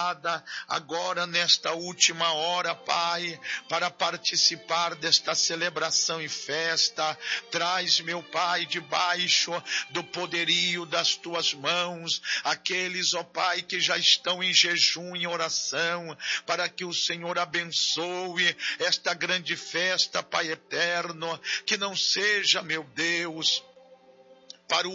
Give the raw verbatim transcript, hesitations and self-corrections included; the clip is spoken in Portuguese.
preparada agora nesta última hora, Pai, para participar desta celebração e festa. Traz, meu Pai, debaixo do poderio das tuas mãos, aqueles, ó Pai, que já estão em jejum e oração, para que o Senhor abençoe esta grande festa, Pai eterno, que não seja, meu Deus, para o